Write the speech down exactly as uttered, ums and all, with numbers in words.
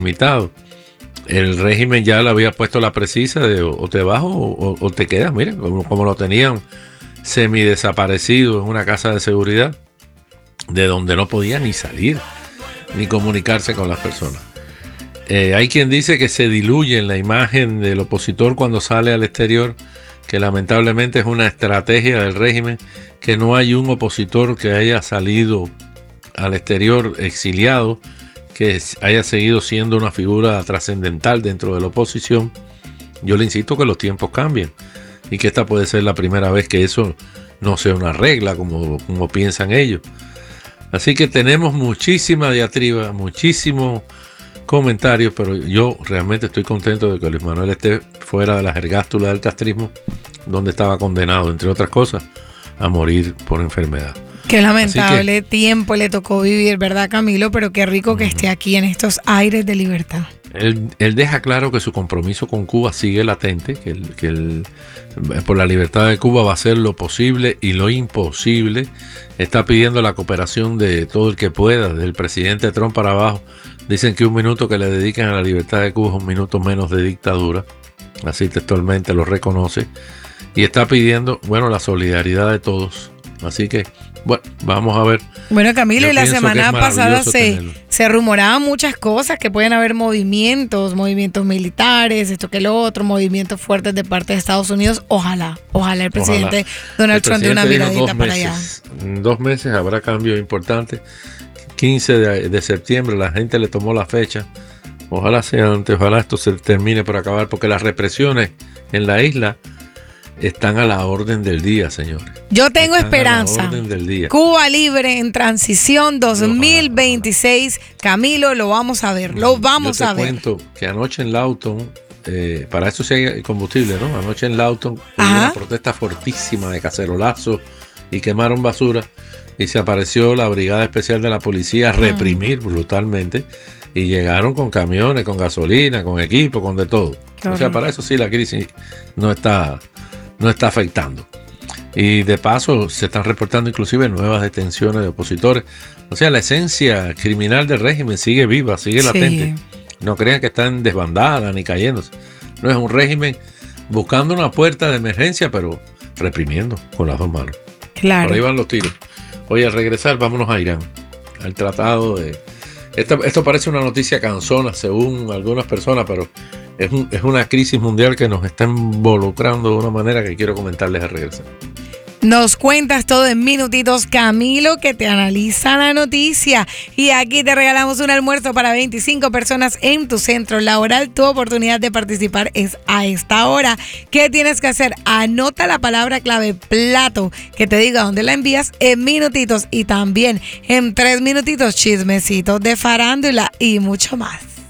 limitado. El régimen ya le había puesto la precisa de o te vas o, o, o te quedas, miren, como, como lo tenían semi-desaparecido en una casa de seguridad, de donde no podía ni salir, ni comunicarse con las personas. Eh, hay quien dice que se diluye en la imagen del opositor cuando sale al exterior, que lamentablemente es una estrategia del régimen, que no hay un opositor que haya salido al exterior exiliado, que haya seguido siendo una figura trascendental dentro de la oposición. Yo le insisto que los tiempos cambien y que esta puede ser la primera vez que eso no sea una regla como, como piensan ellos. Así que tenemos muchísima diatriba, muchísimos comentarios, pero yo realmente estoy contento de que Luis Manuel esté fuera de la jergástula del castrismo, donde estaba condenado, entre otras cosas, a morir por enfermedad. Qué lamentable que, tiempo le tocó vivir, ¿verdad, Camilo? Pero qué rico que uh-huh. esté aquí en estos aires de libertad. Él, él deja claro que su compromiso con Cuba sigue latente, que, el, que el, por la libertad de Cuba va a hacer lo posible y lo imposible. Está pidiendo la cooperación de todo el que pueda, del presidente Trump para abajo. Dicen que un minuto que le dedican a la libertad de Cuba es un minuto menos de dictadura. Así textualmente lo reconoce. Y está pidiendo, bueno, la solidaridad de todos. Así que, bueno, vamos a ver. Bueno, Camilo, y la semana pasada se, se rumoraban muchas cosas, que pueden haber movimientos, movimientos militares, esto que lo otro, movimientos fuertes de parte de Estados Unidos. Ojalá, ojalá el presidente ojalá. Donald el Trump dé una miradita para allá. En dos meses habrá cambios importantes. quince de, de septiembre, la gente le tomó la fecha. Ojalá sea antes, ojalá esto se termine por acabar, porque las represiones en la isla están a la orden del día, señores. Yo tengo están esperanza. A la orden del día. Cuba libre en transición dos mil veintiséis. Ojalá, ojalá. Camilo, lo vamos a ver, lo vamos Yo te a ver. cuento que anoche en Lawton, eh, para eso sí hay combustible, ¿no? Anoche en Lawton hubo una protesta fortísima de cacerolazos y quemaron basura, y se apareció la Brigada Especial de la Policía a reprimir uh-huh. brutalmente, y llegaron con camiones, con gasolina, con equipo, con de todo. Claro. O sea, para eso sí la crisis no está... no está afectando. Y de paso se están reportando inclusive nuevas detenciones de opositores. O sea, la esencia criminal del régimen sigue viva, sigue latente. Sí. No crean que están desbandadas ni cayéndose. No, es un régimen buscando una puerta de emergencia, pero reprimiendo con las dos manos. Claro. Por ahí van los tiros. Oye, al regresar, vámonos a Irán, al tratado de... Esto, esto parece una noticia cansona según algunas personas, pero es, un, es una crisis mundial que nos está involucrando de una manera que quiero comentarles al regresar. Nos cuentas todo en minutitos, Camilo, que te analiza la noticia. Y aquí te regalamos un almuerzo para veinticinco personas en tu centro laboral. Tu oportunidad de participar es a esta hora. ¿Qué tienes que hacer? Anota la palabra clave plato, que te diga dónde la envías en minutitos. Y también en tres minutitos, chismecitos de farándula y mucho más.